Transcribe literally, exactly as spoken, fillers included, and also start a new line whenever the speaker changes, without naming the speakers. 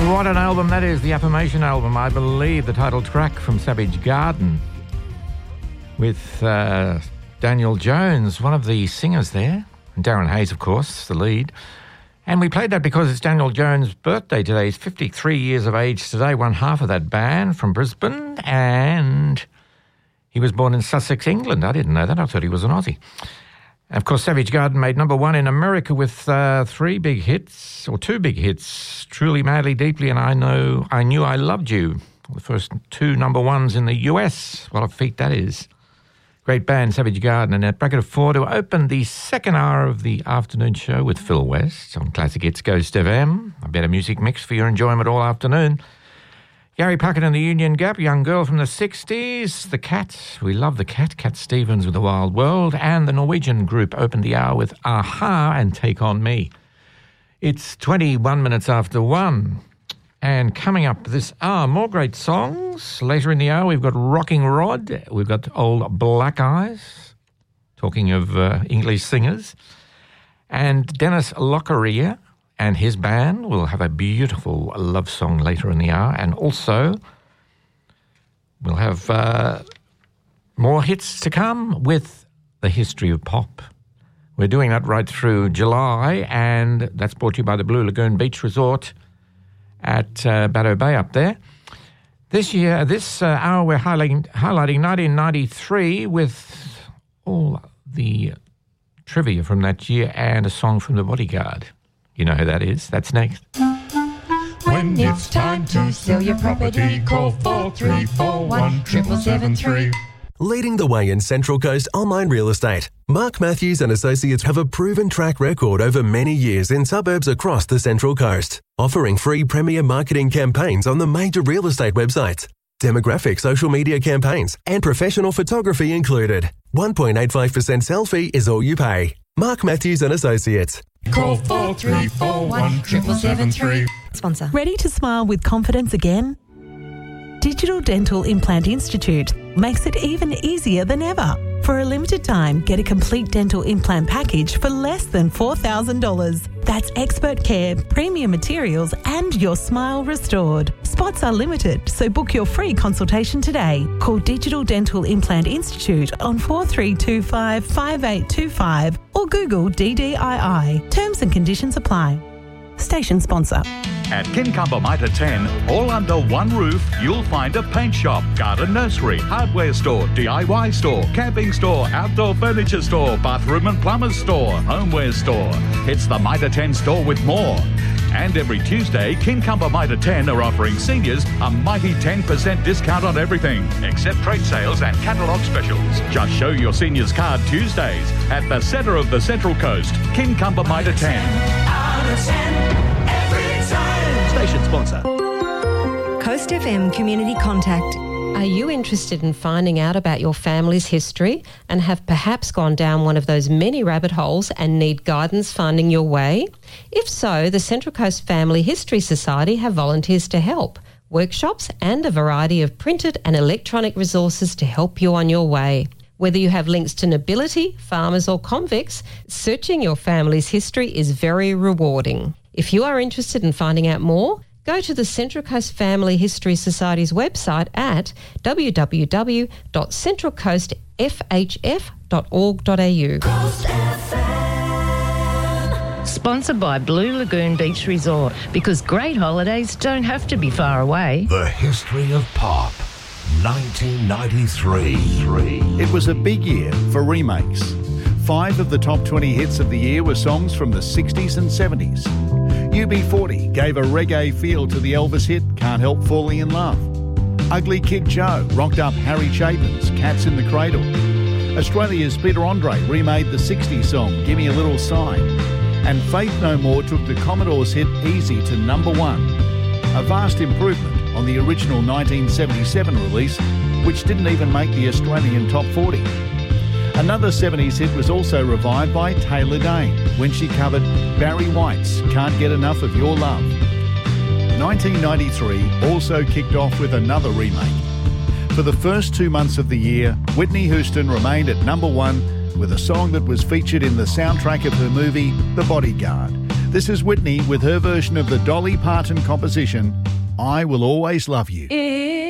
What an album that is, the Affirmation album, I believe, the title track from Savage Garden with uh, Daniel Jones, one of the singers there, and Darren Hayes, of course, the lead. And we played that because it's Daniel Jones' birthday today. He's fifty-three years of age today, one half of that band from Brisbane, and he was born in Sussex, England. I didn't know that. I thought he was an Aussie. Of course, Savage Garden made number one in America with uh, three big hits, or two big hits, Truly, Madly, Deeply, and I Know, I Knew I Loved You. The first two number ones in the U S. What a feat that is. Great band, Savage Garden, and at bracket of four to open the second hour of the afternoon show with Phil West on Classic Hits Coast F M. A better music mix for your enjoyment all afternoon. Gary Puckett and the Union Gap, Young Girl from the sixties, The Cat, we love The Cat, Cat Stevens with The Wild World, and the Norwegian group opened the hour with Aha and Take On Me. It's twenty-one minutes after one, and coming up this hour, more great songs. Later in the hour, we've got Rocking Rod, we've got Old Black Eyes, talking of uh, English singers, and Dennis Lockerier and his band will have a beautiful love song later in the hour. And also, we'll have uh, more hits to come with the history of pop. We're doing that right through July, and that's brought to you by the Blue Lagoon Beach Resort at uh, Batteau Bay up there. This year, this uh, hour, we're highlighting, highlighting nineteen ninety-three with all the trivia from that year and a song from The Bodyguard. You know who that is. That's next.
When it's time to sell your property, call four three four one, seven seven three.
Leading the way in Central Coast online real estate, Mark Matthews and Associates have a proven track record over many years in suburbs across the Central Coast, offering free premier marketing campaigns on the major real estate websites, demographic social media campaigns, and professional photography included. one point eight five percent sell fee is all you pay. Mark Matthews and Associates.
Call four three four one, seven seven three.
Sponsor. Ready to smile with confidence again? Digital Dental Implant Institute makes it even easier than ever. For a limited time, get a complete dental implant package for less than four thousand dollars. That's expert care, premium materials, and your smile restored. Spots are limited, so book your free consultation today. Call Digital Dental Implant Institute on four three two five, five eight two five or Google D D I I. Terms and conditions apply. Station sponsor.
At Kincumber Mitre ten, all under one roof, you'll find a paint shop, garden nursery, hardware store, D I Y store, camping store, outdoor furniture store, bathroom and plumber's store, homeware store. It's the Mitre ten store with more. And every Tuesday, Kincumber Mitre ten are offering seniors a mighty ten percent discount on everything, except trade sales and catalogue specials. Just show your seniors card Tuesdays at the centre of the Central Coast, Kincumber Mitre ten.
Out of ten, every time.
Station sponsor.
Coast F M Community Contact.
Are you interested in finding out about your family's history and have perhaps gone down one of those many rabbit holes and need guidance finding your way? If so, the Central Coast Family History Society have volunteers to help, workshops and a variety of printed and electronic resources to help you on your way. Whether you have links to nobility, farmers or convicts, searching your family's history is very rewarding. If you are interested in finding out more, go to the Central Coast Family History Society's website at w w w dot central coast f h f dot org dot a u.
Sponsored by Blue Lagoon Beach Resort, because great holidays don't have to be far away.
The history of pop. nineteen ninety-three.
It was a big year for remakes. Five of the top twenty hits of the year were songs from the sixties and seventies. U B forty gave a reggae feel to the Elvis hit Can't Help Falling in Love. Ugly Kid Joe rocked up Harry Chapin's Cats in the Cradle. Australia's Peter Andre remade the sixties song Gimme a Little Sign. And Faith No More took the Commodores hit Easy to number one. A vast improvement on the original nineteen seventy-seven release, which didn't even make the Australian top forty. Another seventies hit was also revived by Taylor Dayne when she covered Barry White's Can't Get Enough of Your Love. nineteen ninety-three also kicked off with another remake. For the first two months of the year, Whitney Houston remained at number one with a song that was featured in the soundtrack of her movie The Bodyguard, This is Whitney with her version of the Dolly Parton composition, I Will Always Love You.